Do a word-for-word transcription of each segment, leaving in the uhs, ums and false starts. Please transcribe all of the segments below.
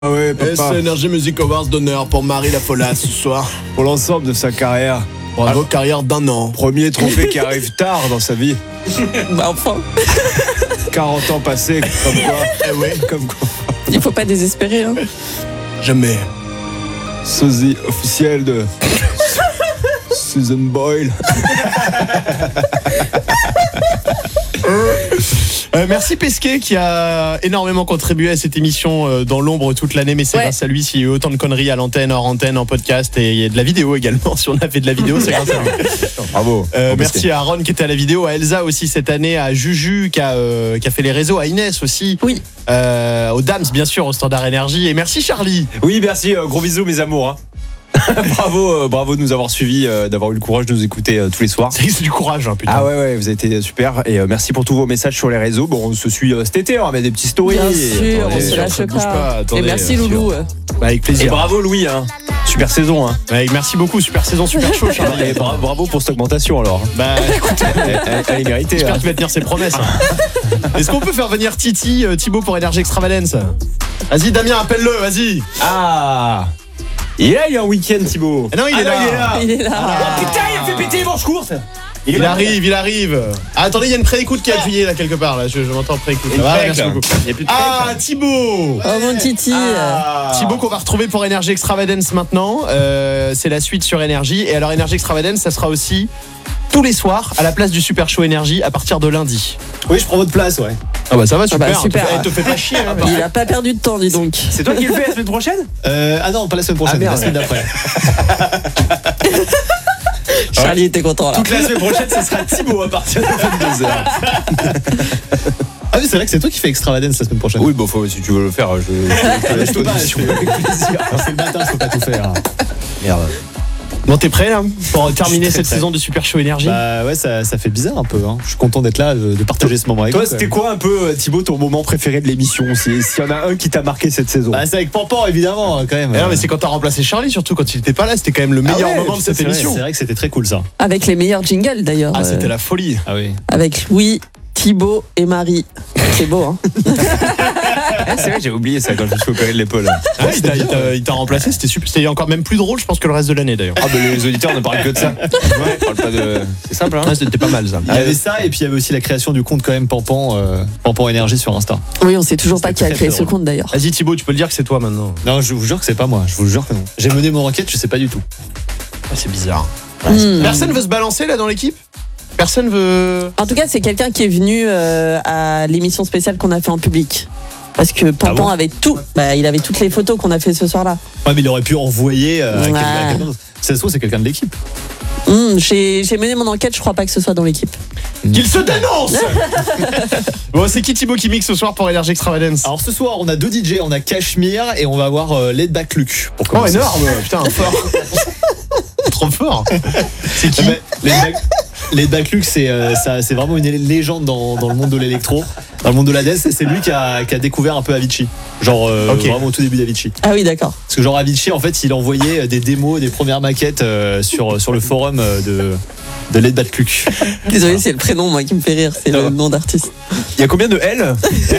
Ah ouais, papa. S Energy Music Awards d'honneur pour Marie Lafolasse ce soir. Pour l'ensemble de sa carrière. Bravo, Alors, carrière d'un an. Premier trophée qui arrive tard dans sa vie. Bah enfin. quarante ans passés, comme quoi. Eh ouais, comme quoi. Il faut pas désespérer. Hein. Jamais. Sosie officiel de Susan Boyle. Euh, merci Pesquet qui a énormément contribué à cette émission euh, dans l'ombre toute l'année, mais c'est ouais. grâce à lui s'il y a eu autant de conneries à l'antenne, hors antenne, en podcast, et il y a de la vidéo également. Si on a fait de la vidéo, c'est grâce à lui. Bravo. Euh, merci à Aaron qui était à la vidéo, à Elsa aussi cette année, à Juju qui a, euh, qui a fait les réseaux, à Inès aussi. Oui. Euh, aux Dams bien sûr, au Standard Énergie, et merci Charlie. Oui, merci, euh, gros bisous mes amours. Hein. bravo, euh, bravo de nous avoir suivis, euh, d'avoir eu le courage de nous écouter euh, tous les soirs. C'est, c'est du courage, hein, putain. Ah ouais, ouais, vous avez été super et euh, merci pour tous vos messages sur les réseaux. Bon, on se suit euh, cet été, on va mettre des petites stories. Bien et, sûr, attendez, on se ça lâche bouge pas. pas, attendez, et merci bien Loulou. Bah, avec Et plaisir. bravo Louis, hein. Super saison. Hein. Ouais, merci beaucoup, super saison, super chaud Charlie. Et bra- bravo pour cette augmentation alors. Bah écoute, Elle, elle- elle est méritée. j'espère Hein. qu'il va tenir ses promesses. Hein. Est-ce qu'on peut faire venir Titi, euh, Thibaut pour Energy Extravagance? Vas-y Damien, appelle-le, vas-y. Ah, il est là, il y a un week-end Thibaut. Ah non, il Ah est là. il est là. Il est là. Ah. Putain, il a fait péter les manches courtes. Il, est arrive, il arrive. Ah, attendez, il y a une pré-écoute qui est appuyée là quelque part. Là, je, je m'entends pré-écoute. Une Ah, pré-éc, merci là. beaucoup. Il y a plus de Ah, pré-éc, Thibaut. Oh mon Titi. Ah. Thibaut qu'on va retrouver pour Energy Extravagance maintenant. Euh, c'est la suite sur Energy. Et alors Energy Extravagance, ça sera aussi tous les soirs à la place du Super Show Energy à partir de lundi. Oui, je prends votre place, ouais. Ah bah ça va, super. bah, super. Te, te fais pas chier. Hein, Il a pas perdu de temps, dis donc. C'est toi qui le fais la semaine prochaine? Euh, ah non, pas la semaine prochaine, Ah, merde. la semaine d'après. Charlie était content là. Toute la semaine prochaine, ce sera Thibaut à partir de vingt-deux heures. Ah oui, c'est vrai que c'est toi qui fais Extravagance la semaine prochaine. Oui, bon, faut, si tu veux le faire, je, je te laisse je peux pas, je position. fais avec plaisir. Alors, c'est le matin, je peux pas tout faire. Merde. Bon, t'es prêt là pour terminer très cette prêt. saison de Super Show Energy? Bah ouais, ça, ça fait bizarre un peu. Hein. Je suis content d'être là, de de partager ce moment avec Toi, vous. c'était quand quoi un peu, euh, Thibaut, ton moment préféré de l'émission? S'il s'il y en a un qui t'a marqué cette saison? même. Bah, c'est avec Pampan, évidemment, hein, quand même. Eh non, mais c'est quand t'as remplacé Charlie, surtout quand il était pas là, c'était quand même le meilleur Ah ouais, moment de putain, cette c'est vrai, émission. C'est vrai que c'était très cool ça. Avec les meilleurs jingles d'ailleurs. Ah, euh, c'était la folie. Ah oui. Avec Louis, Thibaut et Marie. C'est beau, hein. Ah, c'est vrai, j'ai oublié ça quand je me suis opéré de l'épaule. Ah, il, t'a, il, t'a, il t'a remplacé, c'était super. C'était encore même plus drôle, je pense, que le reste de l'année d'ailleurs. Ah, bah les auditeurs ne parlent que de ça. Ouais, ils parlent pas de. C'est simple, hein. Ah, c'était pas mal ça. Il y avait ça, et puis il y avait aussi la création du compte quand même Pampan, euh, Pampan Énergie sur Insta. Oui, on sait toujours pas qui a très, créé très ce drôle. compte d'ailleurs. Vas-y Thibaut, tu peux le dire que c'est toi maintenant. Non, je vous jure que c'est pas moi, je vous jure que non. J'ai mené mon enquête, je sais pas du tout. Ah, c'est bizarre. Hmm. Personne veut se balancer là dans l'équipe? Personne veut. En tout cas, c'est quelqu'un qui est venu euh, à l'émission spéciale qu'on a fait en public. Parce que Pampan Ah bon avait tout. Bah, il avait toutes les photos qu'on a fait ce soir-là. Ouais, mais il aurait pu envoyer euh, à Ouais. quelqu'un à quelqu'un d'autre. Si ça se trouve, c'est quelqu'un de l'équipe. Hmm, j'ai, j'ai mené mon enquête, je crois pas que ce soit dans l'équipe. Qu'il se dénonce. Bon, c'est qui Thibaut qui mixe ce soir pour Energy Extravagance? Alors ce soir, on a deux D J, on a Cashmere et on va avoir euh, Laid Back Luke. Pour Oh, commencer. énorme. Putain, fort. Trop fort. C'est qui? Eh ben, Laid Back, Laid Back Luke, c'est euh, ça- c'est vraiment une légende dans, dans le monde de l'électro, dans le monde de la dance. Et c'est lui qui a, qui a découvert un peu Avicii. Genre euh, Ok. vraiment au tout début d'Avicii. Ah oui, d'accord. Parce que genre Avicii, en fait, il envoyait des démos, des premières maquettes euh, sur, sur le forum euh, de, de Laid Back Luke. Désolé, c'est le prénom moi qui me fait rire, c'est le nom d'artiste. Il y a combien de L?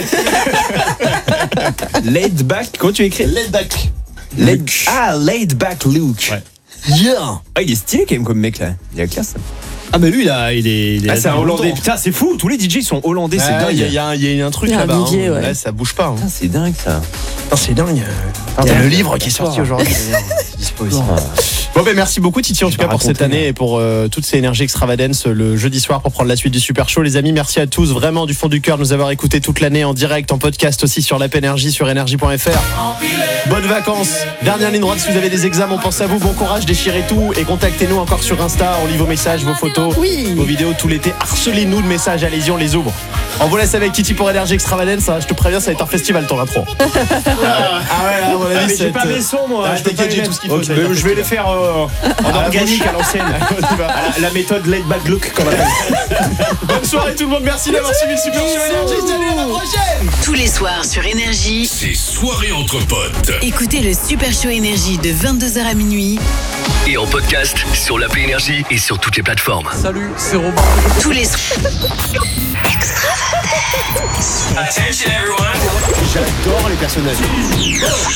Laid back, comment tu écris? Laid Back Laid... Ah, laid back Luke. Ouais. Yeah. Ah, il est stylé quand même comme mec là. Il a la classe. Ah mais lui, là, il est... Il est Ah, c'est un longtemps. hollandais. Putain, c'est fou. Tous les D J sont hollandais, c'est Ah, dingue. Il y, a- il y a un- il y a un truc Il y a un là-bas. D J, hein. ouais. Là, ça bouge pas. hein. Putain, c'est dingue ça. Putain, c'est dingue. Il y a le livre qui est sorti aujourd'hui. d'ailleurs. C'est dispo ici. Bon ben merci beaucoup Titi en tout Je cas vais pour cette raconter, année et pour euh, toutes ces énergies Extravagance le jeudi soir pour prendre la suite du Super Show. Les amis, merci à tous vraiment du fond du cœur de nous avoir écoutés toute l'année en direct, en podcast aussi sur l'app Énergie, sur énergie point f r. Bonnes vacances, dernière ligne droite si vous avez des examens, on pense à vous, bon courage, déchirez tout et contactez-nous encore sur Insta, on lit vos messages, vos photos, Oui. vos vidéos tout l'été, harcelez-nous de messages, allez-y on les ouvre. On vous laisse avec Titi pour énergie Extravagance, hein. Je te préviens ça va être un festival ton intro. Ah ouais, à mon avis, Ah, mais ça j'ai va pas être- mes sons moi. Ah, je peux t'inquiète, pas j'ai les tout ce qu'il mettre. faut, ça Ok, va être mais je vais les faire euh, en organique à l'ancienne. On y va. La, la méthode laid back look comme on appelle. Bonne soirée tout le monde, merci d'avoir suivi le Super Show Énergie, salut à la prochaine. Tous les soirs sur Énergie, C'est soirée entre potes. écoutez le Super Show Énergie de vingt-deux heures à minuit. Et en podcast sur l'appli Énergie et sur toutes les plateformes. Salut, c'est Robin. Tous les soirs. Attention everyone. J'adore les personnages.